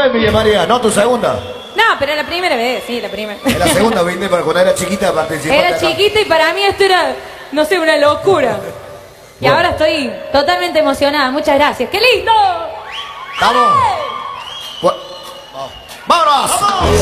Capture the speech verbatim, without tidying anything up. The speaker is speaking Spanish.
vez, Villa María, no tu segunda. No, pero la primera vez, sí, la primera. Es la segunda, viste, para cuando era chiquita participaste. Era acá. chiquita y para mí esto era, no sé, una locura. Y Bueno. ahora estoy totalmente emocionada. Muchas gracias. ¡Qué lindo! Vamos. Bu- Vámonos.